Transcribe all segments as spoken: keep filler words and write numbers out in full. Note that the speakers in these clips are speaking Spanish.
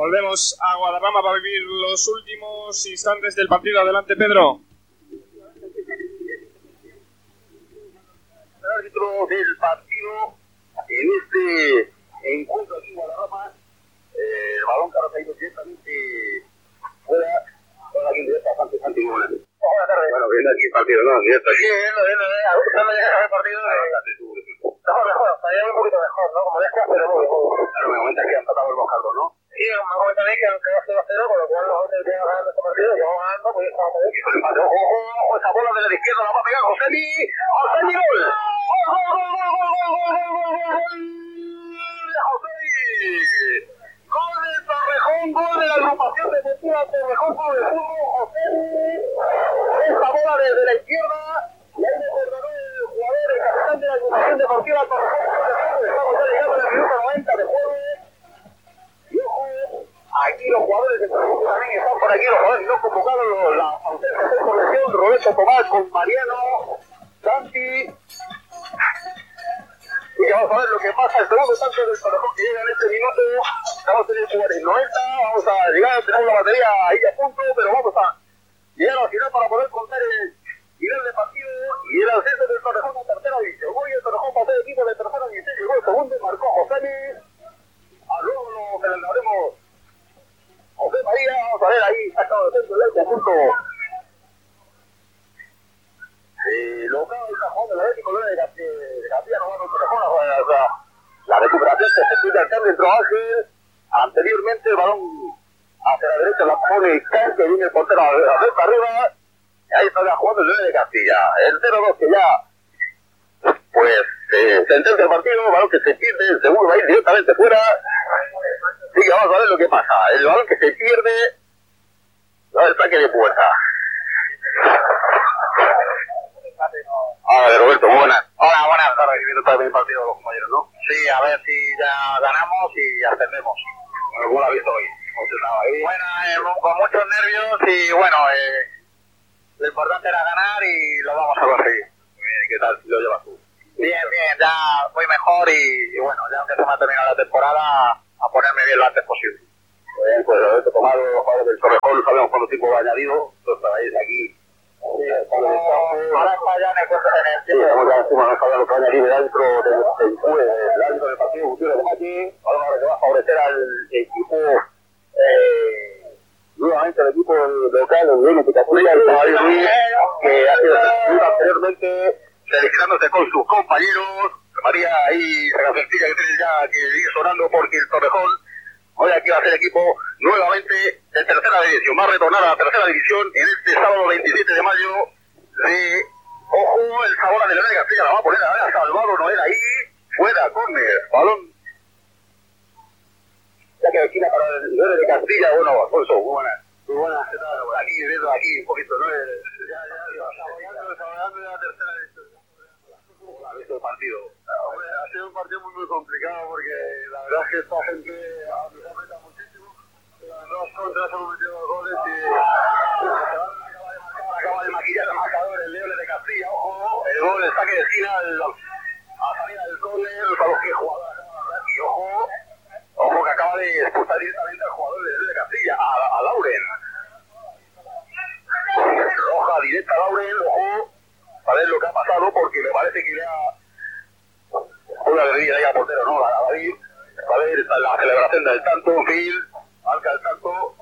Volvemos a Guadarrama para vivir los últimos instantes del partido. Adelante, Pedro. El árbitro del partido en este encuentro aquí en Guadarrama, eh, el balón que ha caído directamente fuera, con la directa Santi Santi Buenas. Buenas tardes. Bueno, viendo aquí el partido, ¿no? Directo aquí. Sí, viendo, viendo, viendo. ¿A gusto no llegas al partido? No, mejor, para allá un poquito mejor, ¿no? Como decías, pero muy bien. Claro, me comenta que han tratado el Bojardo, ¿no? Sí, me comentan ahí que aunque va cero a cero, con lo cual nosotros tenemos ganando este partido, que vamos ganando, pues ya estamos ahí. Ojo, ojo, esa bola de la izquierda la va a pegar Josemi. ¡Josemi, gol! ¡Gol, gol, gol, gol, gol, gol, gol, gol, gol! ¡De Josemi! Gol del Torrejón, gol de la agrupación deportiva Torrejón por el fútbol, Josemi. Esa bola desde la izquierda, y ahí me acordó el jugador, el capitán de la agrupación deportiva Torrejón. Estamos ya llegando al minuto noventa de juego. Y ojo, aquí los jugadores de Torrejón también están por aquí, los jugadores no convocados, la ausencia de corrección, Roberto Tomás con Mariano, Santi. Y que vamos a ver lo que pasa, el segundo tanto del Torrejón que llega en este minuto. Vamos a tener jugadores noventa, vamos a llegar, tenemos la batería ahí a punto, pero vamos a llegar al final para poder contar el final del partido y el ascenso del Torrejón a tercera división. Hoy el Torrejón pasó de equipo de tercera división, llegó el segundo, marcó Josemi. A luego lo celebraremos José María, vamos a ver ahí, sacado de centro del conjunto. Eh, local está jugando el Atlético de Castilla, no va a Torrejón, o sea, la recuperación se ejecuta al cambio dentro Ángel. Anteriormente el balón hacia la derecha la pone Can, que viene el portero a ver para arriba. Y ahí está ya jugando el nueve de Castilla. El cero dos que ya, pues, eh, sentencia el partido, el balón que se pierde, el segundo va a ir directamente fuera. Sí, que vamos a ver lo que pasa. El balón que se pierde, va el saque de puerta. Hola, Roberto, muy buenas. Hola, buenas tardes. Viviendo también el partido de los compañeros, ¿no? Sí, a ver si ya ganamos y ascendemos. Bueno, ¿cómo lo has visto hoy? Bueno, eh, con muchos nervios y bueno, eh, lo importante era ganar y lo vamos a conseguir. Muy bien, ¿y qué tal lo llevas tú? Bien, bien, ya voy mejor y, y bueno, ya aunque se me ha terminado la temporada, a ponerme bien lo antes posible. Muy bien, pues Roberto Tomás, los jugadores del Torrejón, sabemos cuánto tiempo va añadido, entonces estáis aquí. Sí, estamos, ahora está ya en el cuento en el tiempo. Sí, estamos ya encima, no sabemos lo que va a añadir el árbitro del el árbitro del partido Gutiérrez de Machi. Ahora que va a favorecer al equipo, eh, nuevamente el equipo local, el Luis de Castilla, el Javier Ruiz, que ha sido seleccionado anteriormente, felicitándose con sus compañeros. María ahí, la sencilla que tiene ya que sigue sonando porque el Torrejón hoy aquí va a ser equipo nuevamente de tercera división. Va a retornar a la tercera división en este sábado veintisiete de mayo de, ojo, el Sabora de León de Castilla la va a poner a ver, Salvador Noel ahí, fuera, córner, balón. Ya que esquina para el León de Castilla, bueno, Alfonso, muy buenas. Muy buenas, ¿qué tal? Por aquí, viendo aquí un poquito, ¿no? Ya, ya, ya, saboreando, saboreando la tercera división. ¿Cómo ha visto el partido? Hombre, ha sido un partido muy, muy complicado porque la verdad es que esta gente ha metido muchísimo. Las dos contras hemos metido dos goles y acaba de maquillar el marcador el León de Castilla. Ojo, el gol, el saque de esquina a salida del córner, a los que jugador y ojo, ojo que acaba de expulsar directamente al jugador del León de Castilla, a, a Lauren. Roja directa a Lauren, ojo, a ver lo que ha pasado porque me parece que le ha una bebida ahí al portero, ¿no? A David, a ver la celebración del tanto, en fin, marca el tanto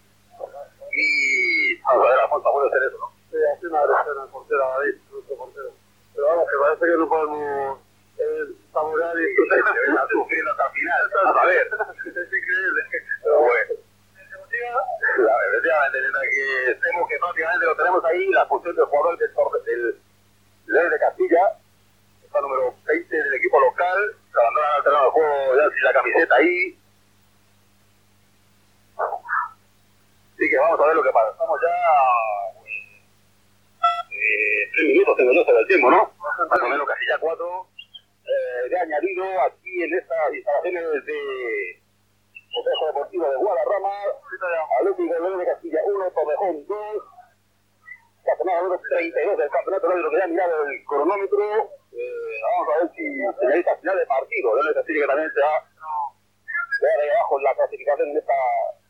y vamos a ver, Alfonso puede hacer eso, ¿no? Sí, hace una agresión al portero, a David, nuestro portero. Pero vamos, que parece que no podemos eh, saborear y está sufriendo hasta el final. A ver, es increíble. Pero bueno. Efectivamente, que estemos que prácticamente lo tenemos ahí, la función del jugador del del León de Castilla, está número veinte del equipo local, se abandona al terreno de juego ya sin la camiseta ahí. Así que vamos a ver lo que pasa. Estamos ya eh, tres minutos, tengo yo sobre el tiempo, ¿no? Más o menos casi ya cuatro. Eh, de añadido aquí en estas instalaciones de Consejo Deportivo de Guadarrama, Atlético León de Castilla uno, Torrejón dos, campeonato número treinta y dos del campeonato, lo que ya ha mirado el cronómetro. Eh, vamos a ver si señalita final de partido, León de Castilla que también se va a ver ahí abajo en la clasificación de esta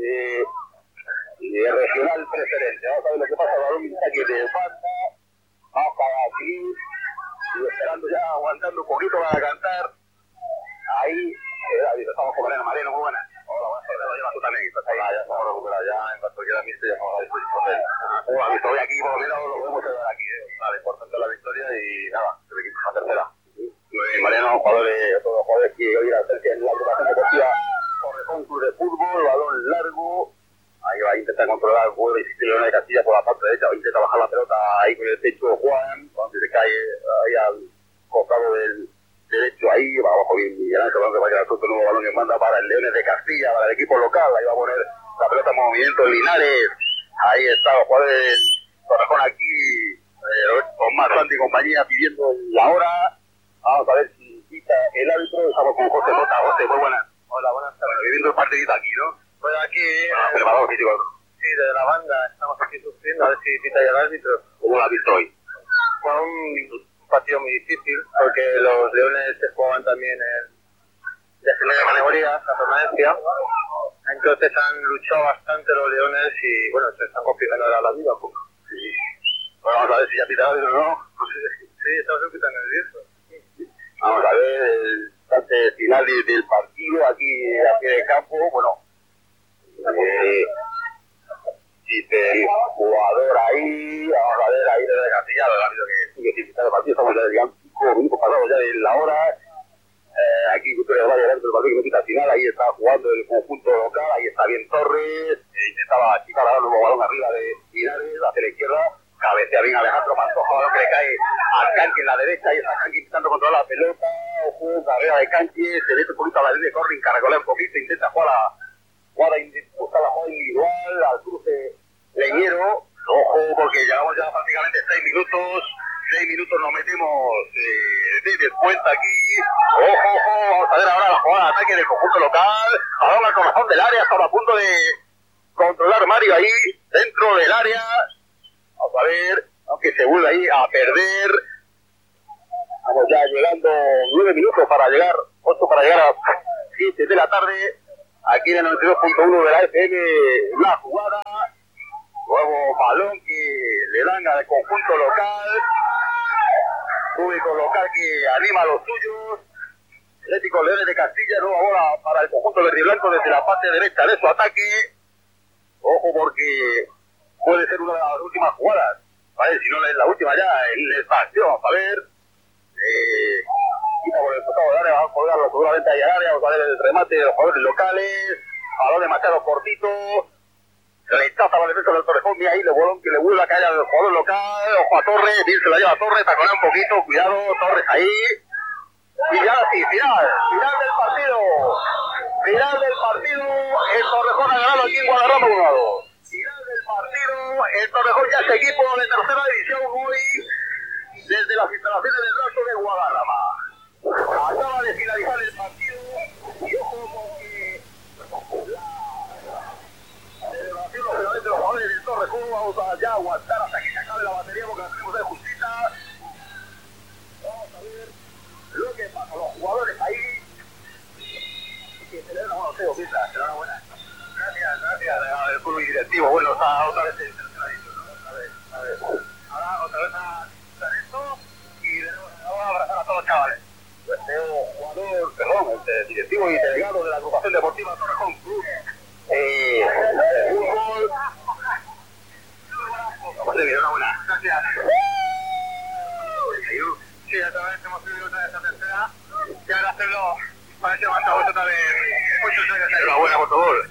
eh, de regional preferente. Vamos a ver lo que pasa, el balón está aquí de banda, vamos para aquí, y esperando ya, aguantando un poquito para cantar. Ahí, eh, David, estamos con Mariano. Mariano, muy buena. Hola, buenas tardes, lo llevas tú también. Pues ahí, ya estamos recuperados, ya en cuanto quiera mí, ya estamos a disposición de él. Hola, victoria aquí, por lo menos lo podemos celebrar aquí, eh. Vale, importante la victoria y nada, el equipo es la tercera. Eh, Mariano, jugadores, todos los jugadores que hoy la tercia en la agrupación deportiva Torrejón Club de Fútbol, balón largo. Ahí va a intentar controlar el juego de Leones de Castilla por la parte derecha, va a intentar bajar la pelota ahí con el pecho Juan, cuando se cae ahí al costado del derecho, ahí va abajo bien Miguel Ángel, que va a quedar suelto el nuevo balón que manda para el Leones de Castilla, para el equipo local. Ahí va a poner la pelota en movimiento Linares, ahí está los jugadores del Torrejón aquí, eh, con más Santi y compañía pidiendo la hora. Vamos a ver si quita el árbitro. Estamos con José Jota. José, muy buenas. Hola, buenas tardes. Viviendo el partidito aquí, ¿no? Pues aquí, ah, eh, preparado físico. Sí, desde la banda estamos aquí sufriendo, a ver si quita ya el árbitro. ¿Cómo lo has visto hoy? Fue un partido muy difícil, porque los Leones se jugaban también en de primera categoría, la permanencia. Entonces han luchado bastante los Leones y, bueno, se están complicando ahora la vida un poco. Sí. Bueno, vamos a ver si ya pita el árbitro, ¿no? Pues sí, sí, estamos un poquito nerviosos. Vamos a ver el instante final del partido aquí a pie de campo. Bueno, eh, dice el jugador ahí, vamos a ver ahí desde Castilla, el árbitro que sigue sin quitar el partido. Estamos ya digamos cinco minutos pasados ya de la hora. Eh, aquí Victoria va a llegar el partido que no quita al final. Ahí está jugando el conjunto local, ahí está bien Torres, eh, intentaba chicar a dar un nuevo balón arriba de Linares hacia la izquierda. Cabecea bien Alejandro Pantoja, balón que le cae al Canqui en la derecha, y está Canqui intentando controlar la pelota. Ojo, carrera de Canqui, se mete un poquito a la línea de corring, caracolea un poquito, intenta jugar a jugada, buscar la jugada individual, al cruce Leñero. Ojo, porque llevamos ya prácticamente seis minutos, seis minutos nos metemos eh, de descuento aquí. Ojo, ojo, vamos a ver ahora la jugada de ataque del conjunto local. Balón al corazón del área, estaba a punto de controlar Mario ahí, dentro del área. Vamos a ver, aunque se vuelve ahí a perder. Estamos ya llegando nueve minutos para llegar, ocho para llegar a siete de la tarde. Aquí en el noventa y dos punto uno de la F M, la jugada. Nuevo balón que le dan al conjunto local. Público local que anima a los suyos. Atlético Leones de Castilla, nueva bola para el conjunto verde y blanco desde la parte derecha de su ataque. Ojo, porque puede ser una de las últimas jugadas, ¿vale? Si no es la última ya en esta acción. Vamos a ver. Eh, quita por el costado del área, vamos a colgarlo seguramente ahí al área. Vamos a ver el remate de los jugadores locales. Balón demasiado cortito. Rechaza la defensa del Torrejón. Mira ahí el bolón que le vuelve a caer al jugador local. Ojo a Torres. Bien, se la lleva Torres. Taconea un poquito. Cuidado, Torres ahí. Y ya sí, final. Final del partido. Final del partido. El Torrejón ha ganado aquí en Guadarrama uno a dos. Final del partido, el Torrejón ya es equipo de tercera división hoy desde las instalaciones del Raso de Guadarrama. Acaba de finalizar el partido y ojo porque la celebración lógicamente de los jugadores del Torrejón, vamos a ya aguantar hasta que se acabe la batería porque la tenemos de justita. Vamos a ver lo que pasa, los jugadores ahí que celebran, bueno, Teo Pita, enhorabuena. Gracias, gracias al club directivo. Bueno, está otra vez en tercera división, ¿no? A ver, a ver. Ahora otra vez a hacer esto y de nuevo vamos a abrazar a todos los chavales. Pues Teo, jugador, perdón, el directivo y delegado de la agrupación deportiva Torrejón Club. Eh, fútbol. Vamos a ver, enhorabuena. Gracias. Sí, otra vez hemos subido otra vez a tercera. Y ahora hacerlo para que levanta vos otra vez. Muchos años. Enhorabuena por favor.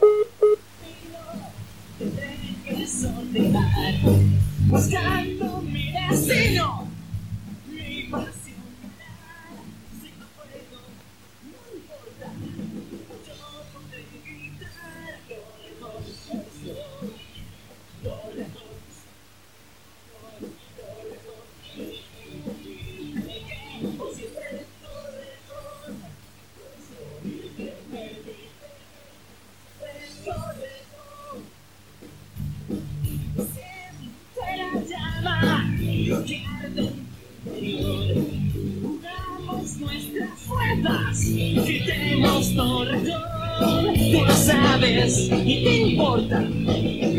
Buscando mi destino, mi pasión, si no puedo, no importa, yo podré gritar lo lejos, lo lejos, Jugamos nuestras fuerzas, gritemos Torrejón, tú lo sabes. una vez y te importa.